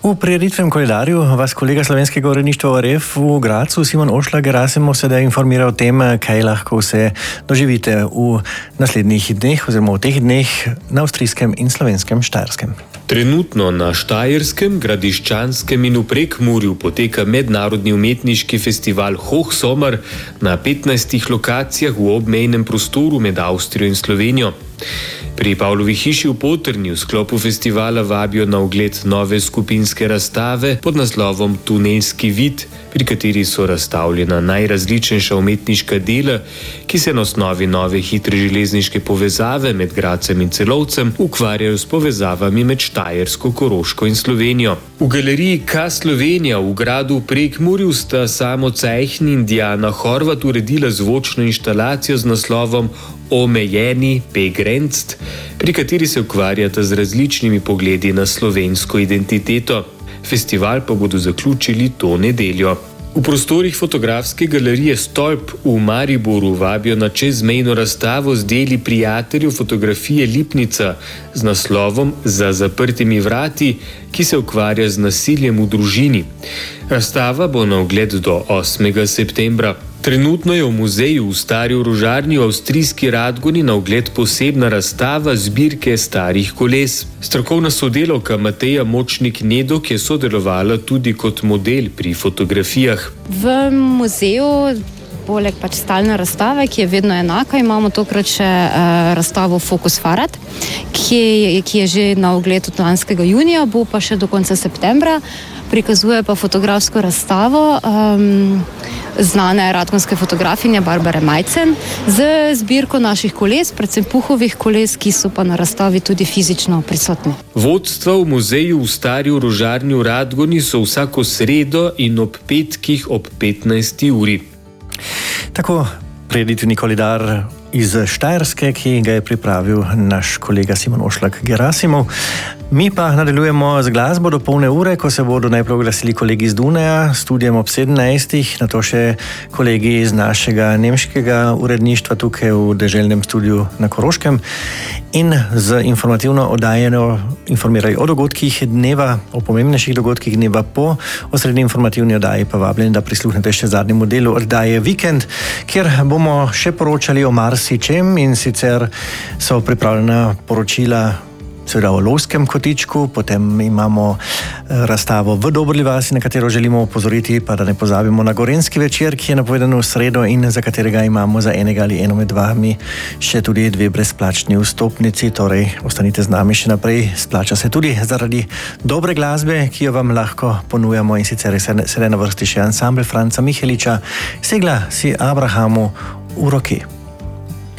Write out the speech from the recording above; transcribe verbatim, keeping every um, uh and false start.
V prireditvenem koledarju vas kolega Slovenskega uredništva O R F v Gradcu, Simon Ošlak Gerasimov, sedaj informira o tem, kaj lahko vse doživite v naslednjih dneh oziroma v teh dneh na avstrijskem in slovenskem Štajerskem. Trenutno na Štajerskem, Gradiščanskem in v Prekmurju poteka mednarodni umetniški festival Hochsommer na petnajstih lokacijah v obmejnem prostoru med Avstrijo in Slovenijo. Pri Pavlovi hiši v Potrni v sklopu festivala vabijo na ogled nove skupinske razstave pod naslovom Tunelski vid, pri kateri so razstavljena najrazličnejša umetniška dela, ki se na osnovi nove hitre železniške povezave med Gradcem in Celovcem ukvarjajo s povezavami med Štajersko, Koroško in Slovenijo. V galeriji K Slovenija v gradu Prekmurju sta Samo Cajhn in Diana Horvat uredila zvočno inštalacijo z naslovom Omejeni Begrenzt, pri kateri se ukvarjata z različnimi pogledi na slovensko identiteto. Festival pa bodo zaključili to nedeljo. V prostorih fotografske galerije Stolp v Mariboru vabijo na čezmejno razstavo z deli prijateljev fotografije Lipnica z naslovom Za zaprtimi vrati, ki se ukvarja z nasiljem v družini. Razstava bo na ogled do osmega septembra. Trenutno je v muzeju v Stari orožarni v avstrijski Radgoni na ogled posebna razstava zbirke starih koles. Strokovna sodelavka Mateja Močnik-Nedok je sodelovala tudi kot model pri fotografijah. V muzeju, poleg pač stalne razstave, ki je vedno enaka, imamo tokrat še uh, razstavo Fokus Fahrrad, ki je, ki je že na ogled od lanskega junija, bo pa še do konca septembra. Prikazuje pa fotografsko razstavo um, znane radgonske fotografinje Barbare Majcen z zbirko naših koles, predvsem puhovih koles, ki so pa na razstavi tudi fizično prisotni. Vodstva v muzeju v Stari orožarni v Radgoni so vsako sredo in ob petkih ob petnajsti uri. Tako prireditveni koledar iz Štajerske, ki ga je pripravil naš kolega Simon Ošlak Gerasimov. Mi pa nadaljujemo z glasbo do polne ure, ko se bodo najprej oglasili kolegi iz Dunaja, studijem ob sedemnajstih, nato še kolegi iz našega nemškega uredništva tukaj v deželnem studiu na Koroškem in z informativno oddajeno informirajo o dogodkih dneva, o pomembnejših dogodkih dneva po osrednji informativni oddaji, pa vabljeni, da prisluhnete še zadnjemu delu oddaje Vikend, kjer bomo še poročali o marsičem, in sicer so pripravljena poročila seveda o lovskem kotičku, potem imamo razstavo v Dobrli vasi, na katero želimo opozoriti, pa da ne pozabimo na Gorenjski večer, ki je napovedan v sredo in za katerega imamo za enega ali eno med vami še tudi dve brezplačni vstopnici, torej ostanite z nami še naprej, splača se tudi zaradi dobre glasbe, ki jo vam lahko ponujamo, in sicer je sedaj na vrsti še ansambel Franca Miheliča, Segla si Abrahamu v roki.